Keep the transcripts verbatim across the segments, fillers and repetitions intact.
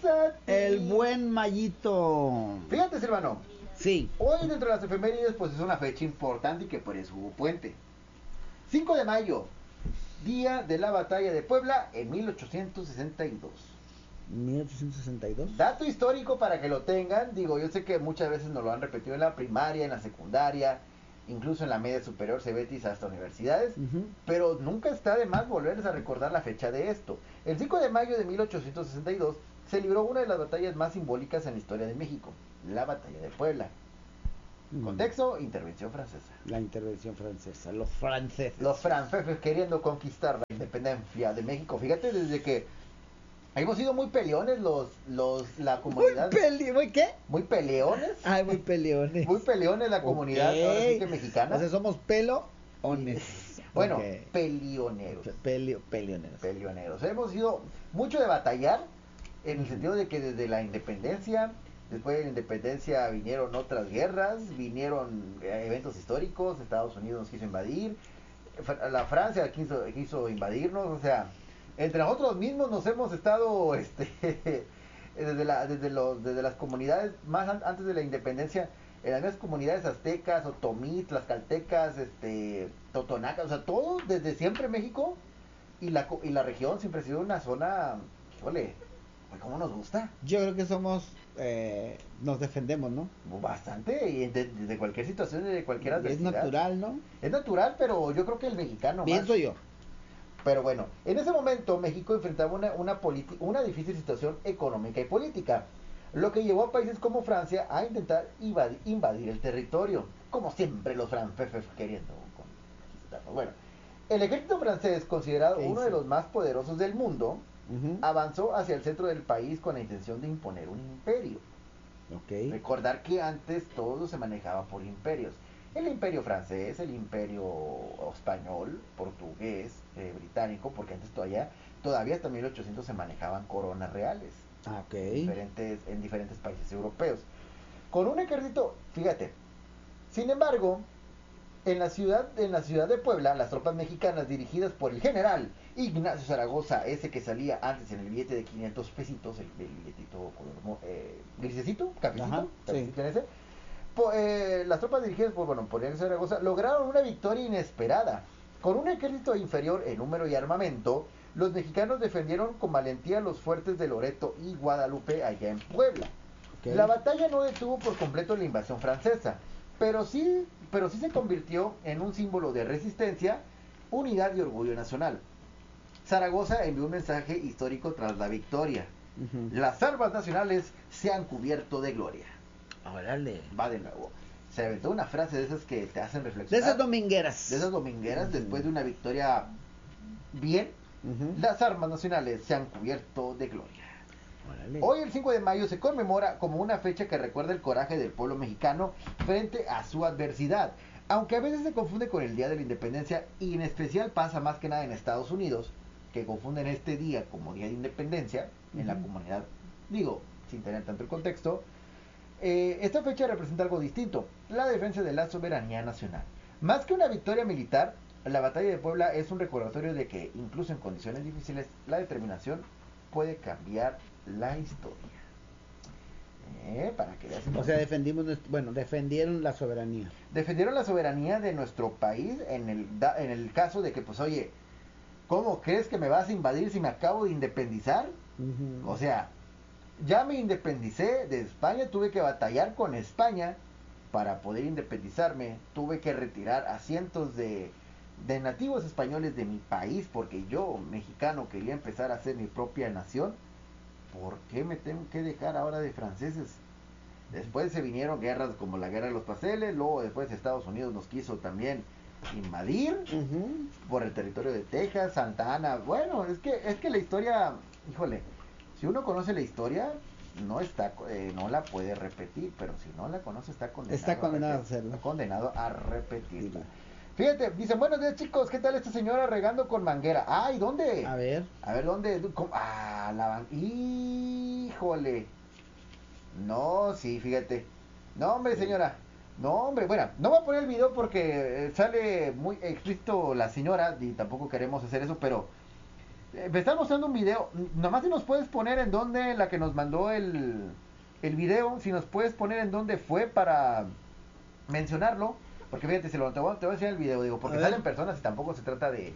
El buen Mayito. Fíjate, Silvano. Sí. Hoy dentro de las efemérides pues es una fecha importante y que por eso hubo puente. cinco de mayo, día de la batalla de Puebla en mil ochocientos sesenta y dos. mil ochocientos sesenta y dos. Dato histórico para que lo tengan. Digo, yo sé que muchas veces nos lo han repetido en la primaria, en la secundaria, incluso en la media superior, Cebetis, hasta universidades. Uh-huh. Pero nunca está de más volverles a recordar la fecha de esto. El cinco de mayo de mil ochocientos sesenta y dos se libró una de las batallas más simbólicas en la historia de México, la batalla de Puebla. Mm. Contexto, intervención francesa. La intervención francesa, los franceses. Los franceses queriendo conquistar la independencia de México. Fíjate, desde que hemos sido muy peleones los, los, la comunidad. Muy peli, ¿muy qué? Muy peleones. Ay, muy peleones. Muy peleones la comunidad, okay. Ahora sí que mexicana. O sea, somos pelones. Bueno, okay. pelioneros. Pelio, pelioneros. Pelioneros. Hemos sido mucho de batallar, en el sentido de que desde la independencia, después de la independencia vinieron otras guerras, vinieron eventos históricos, Estados Unidos nos quiso invadir, la Francia quiso, quiso invadirnos, o sea, entre nosotros mismos nos hemos estado, este, desde, la, desde, los, desde las comunidades, más an, antes de la independencia, en las mismas comunidades aztecas, otomís, tlaxcaltecas, este, totonacas, o sea, todo desde siempre México y la, y la región siempre ha sido una zona, híjole, ¿cómo nos gusta? Yo creo que somos, eh, nos defendemos, ¿no? Bastante, y desde de, de cualquier situación, de cualquier adversidad. Es natural, ¿no? Es natural, pero yo creo que el mexicano Pienso más. yo. Pero bueno, en ese momento México enfrentaba una, una, una difícil situación económica y política, lo que llevó a países como Francia a intentar invadir, invadir el territorio, como siempre los franceses queriendo conquistarlo. Bueno, el ejército francés, considerado uno de los más poderosos del mundo, uh-huh. avanzó hacia el centro del país con la intención de imponer un imperio. Okay. Recordar que antes todo se manejaba por imperios. El imperio francés, el imperio español, portugués, eh, británico, porque antes todavía, todavía hasta mil ochocientos se manejaban coronas reales. Okay. En diferentes, en diferentes países europeos. Con un ejército, fíjate, sin embargo, en la ciudad, en la ciudad de Puebla, las tropas mexicanas dirigidas por el general Ignacio Zaragoza, ese que salía antes en el billete de quinientos pesitos, el, el billetito color eh, grisecito, cafecito, cafecito sí. en ese, po, eh, las tropas dirigidas por, bueno, por Ignacio Zaragoza lograron una victoria inesperada. Con un ejército inferior en número y armamento, los mexicanos defendieron con valentía los fuertes de Loreto y Guadalupe allá en Puebla. Okay. La batalla no detuvo por completo la invasión francesa, pero sí, pero sí se convirtió en un símbolo de resistencia, unidad y orgullo nacional. Zaragoza envió un mensaje histórico tras la victoria. Uh-huh. Las armas nacionales se han cubierto de gloria. Órale. Va de nuevo. Se aventó una frase de esas que te hacen reflexionar. De esas domingueras. De esas domingueras, uh-huh. después de una victoria bien, uh-huh. las armas nacionales se han cubierto de gloria. Órale. Hoy el cinco de mayo se conmemora como una fecha que recuerda el coraje del pueblo mexicano frente a su adversidad. Aunque a veces se confunde con el Día de la Independencia, y en especial pasa más que nada en Estados Unidos, que confunden este día como Día de Independencia, uh-huh. en la comunidad, digo, sin tener tanto el contexto, eh, esta fecha representa algo distinto, la defensa de la soberanía nacional. Más que una victoria militar, la batalla de Puebla es un recordatorio de que, incluso en condiciones difíciles, la determinación puede cambiar la historia. Eh, para que veas. O sea, defendimos, bueno, defendieron la soberanía. Defendieron la soberanía de nuestro país en el, en el caso de que, pues, oye, ¿cómo crees que me vas a invadir si me acabo de independizar? Uh-huh. O sea, ya me independicé de España, tuve que batallar con España para poder independizarme, tuve que retirar a cientos de, de nativos españoles de mi país porque yo, mexicano, quería empezar a hacer mi propia nación. ¿Por qué me tengo que dejar ahora de franceses? Después se vinieron guerras como la guerra de los pasteles, luego después Estados Unidos nos quiso también invadir uh-huh. por el territorio de Texas, Santa Ana. Bueno, es que es que la historia, híjole, si uno conoce la historia, no está eh, no la puede repetir, pero si no la conoce está condenado. Está condenado a, a hacerlo. Está condenado a repetirla. Sí. Fíjate, dicen, buenos días chicos, ¿qué tal esta señora regando con manguera? Ay, ¿dónde? A ver. A ver, ¿dónde? ¿Cómo? Ah, la van... Híjole. No, sí, fíjate. No, hombre, señora. No, hombre, bueno, no voy a poner el video porque sale muy explícito la señora y tampoco queremos hacer eso, pero Eh, me están mostrando un video. Nomás si nos puedes poner en dónde la que nos mandó el, el video, si nos puedes poner en dónde fue para mencionarlo. Porque fíjate, se lo, te, voy, te voy a enseñar el video, digo, porque salen personas y tampoco se trata de...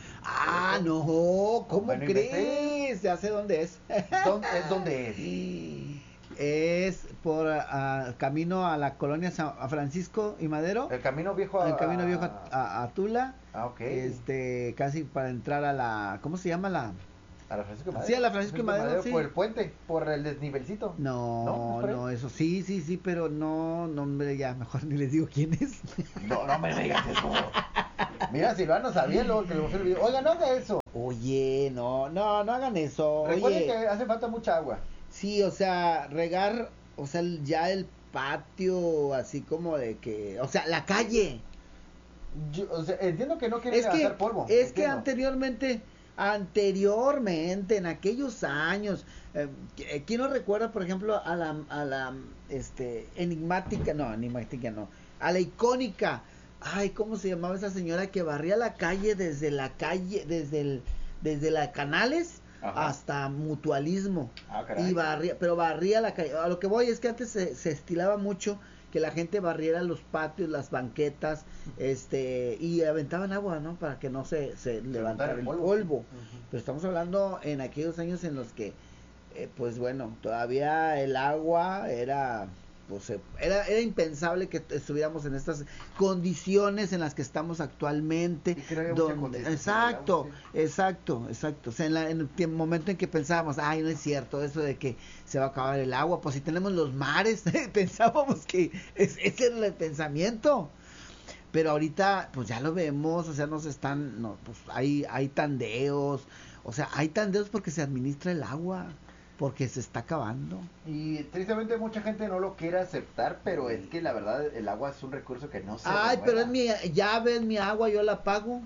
Ah, no, ¿cómo bueno, crees? Ya sé dónde es. ¿Dónde, ¿Dónde es? Es por uh, camino a la colonia San Francisco y Madero. El camino viejo a... El camino viejo a, a, a Tula. Ah, ok. Este, casi para entrar a la... ¿Cómo se llama la...? A la Francisco y Madero. Sí, a la Francisco y Madero, Madero sí. Por el puente, por el desnivelcito. No, no, no, eso sí, sí, sí, pero no, no, hombre, ya, mejor ni les digo quién es. No, no me digas eso. Mira, Silvano sabía lo que le mostré el video. Oiga, no haga eso. Oye, no, no, no hagan eso. Recuerden Oye, que hace falta mucha agua. Sí, o sea, regar, o sea, ya el patio, así como de que, o sea, la calle. Yo, o sea, entiendo que no quieren levantar polvo. Es entiendo. que anteriormente... Anteriormente, en aquellos años, eh, ¿quién no recuerda, por ejemplo, a la, a la, este, enigmática, no, enigmática no, a la icónica, ay, ¿cómo se llamaba esa señora que barría la calle desde la calle, desde el, desde la Canales Ajá. hasta Mutualismo? Ah, caray. Y barría, pero barría la calle. A lo que voy es que antes se, se estilaba mucho que la gente barriera los patios, las banquetas, este, y aventaban agua, ¿no? Para que no se, se levantara el polvo. polvo. Uh-huh. Pero estamos hablando en aquellos años en los que, eh, pues bueno, todavía el agua era, pues, era, era impensable que estuviéramos en estas condiciones en las que estamos actualmente. Donde, exacto, agua, sí. exacto, exacto. O sea, en, la, en el momento en que pensábamos, ay, no es cierto eso de que se va a acabar el agua, pues si tenemos los mares, pensábamos que es, ese era el pensamiento. Pero ahorita, pues ya lo vemos, o sea, nos están, no, pues hay, hay tandeos, o sea, hay tandeos porque se administra el agua. Porque se está acabando. Y tristemente mucha gente no lo quiere aceptar, pero es que la verdad el agua es un recurso que no se Ay, remueva. Pero es mi llave, es mi agua, yo la pago.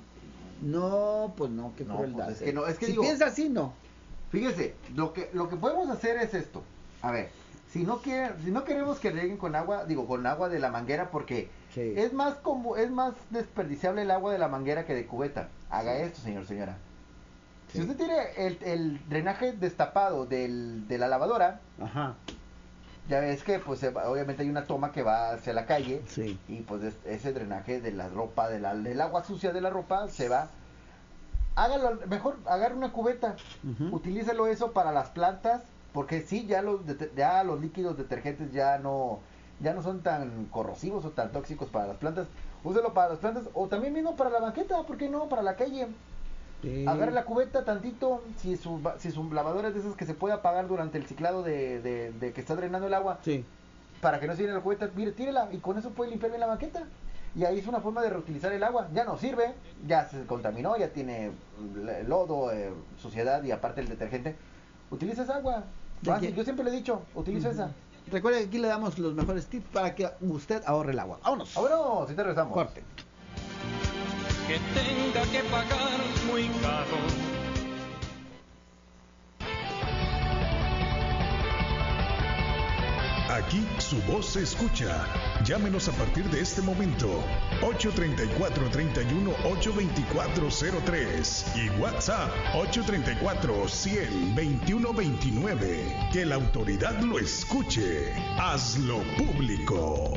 No, pues no, qué no, crueldad. Pues es que no, es que si digo, piensa así, no. Fíjese, lo que lo que podemos hacer es esto. A ver, si no quieren, si no queremos que rieguen con agua, digo, con agua de la manguera, porque sí. es más como es más desperdiciable el agua de la manguera que de cubeta. Haga sí. esto, señor, señora. Si sí. usted tiene el, el drenaje destapado del, de la lavadora, Ajá. ya ves que pues obviamente hay una toma que va hacia la calle, sí. y pues es, ese drenaje de la ropa, de la, del agua sucia de la ropa, se va. Hágalo, mejor agarre una cubeta, uh-huh. utilícelo eso para las plantas, porque sí, ya los, ya los líquidos detergentes ya no, ya no son tan corrosivos o tan tóxicos para las plantas. Úselo para las plantas, o también mismo para la banqueta, ¿por qué no? Para la calle. Sí. Agarre la cubeta tantito, si su, si su lavadora es de esas que se puede apagar durante el ciclado de, de, de que está drenando el agua, sí. para que no se llene la cubeta, mire, tírela y con eso puede limpiar bien la banqueta. Y ahí es una forma de reutilizar el agua. Ya no sirve, ya se contaminó, ya tiene lodo, eh, suciedad y aparte el detergente. Utiliza esa agua. Fácil, yo siempre le he dicho, utiliza uh-huh. esa. Recuerda que aquí le damos los mejores tips para que usted ahorre el agua. ¡Vámonos! ¡Vámonos! Si te regresamos. Corte. Que tenga que pagar muy caro. Aquí su voz se escucha. Llámenos a partir de este momento. ocho tres cuatro, tres uno, ocho dos cuatro cero tres y WhatsApp ocho tres cuatro, cien, veintiuno veintinueve. Que la autoridad lo escuche. Hazlo público.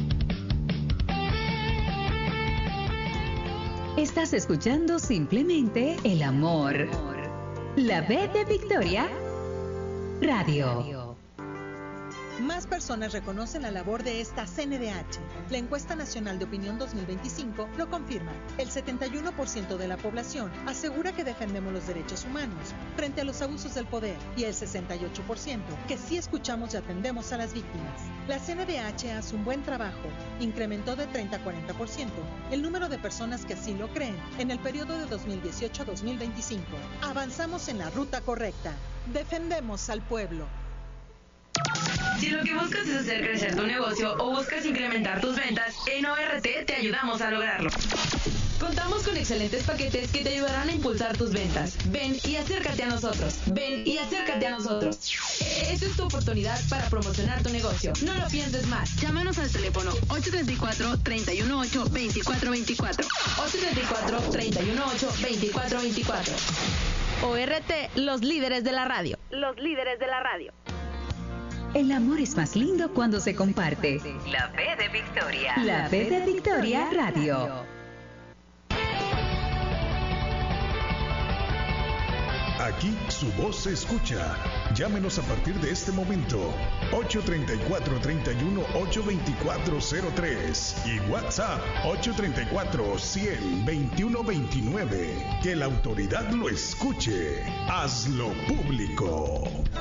Estás escuchando simplemente el amor. La B de Victoria Radio. Más personas reconocen la labor de esta C N D H. La encuesta nacional de opinión dos mil veinticinco lo confirma. El setenta y uno por ciento de la población asegura que defendemos los derechos humanos frente a los abusos del poder y el sesenta y ocho por ciento que sí escuchamos y atendemos a las víctimas. La C N D H hace un buen trabajo. Incrementó de treinta a cuarenta por ciento el número de personas que así lo creen en el periodo de dos mil dieciocho a dos mil veinticinco. Avanzamos en la ruta correcta. Defendemos al pueblo. Si lo que buscas es hacer crecer tu negocio o buscas incrementar tus ventas, en O R T te ayudamos a lograrlo. Contamos con excelentes paquetes que te ayudarán a impulsar tus ventas. Ven y acércate a nosotros. Ven y acércate a nosotros. Esta es tu oportunidad para promocionar tu negocio. No lo pienses más. Llámanos al teléfono ocho tres cuatro, tres uno ocho, dos cuatro dos cuatro. ocho tres cuatro, tres uno ocho, dos cuatro dos cuatro. O R T, los líderes de la radio. Los líderes de la radio. El amor es más lindo cuando se comparte. La B de Victoria. La B de Victoria Radio. Aquí su voz se escucha. Llámenos a partir de este momento. ocho treinta y cuatro, treinta y uno, ocho veinticuatro cero tres y WhatsApp ocho treinta y cuatro, cien, veintiuno veintinueve. Que la autoridad lo escuche. Hazlo público.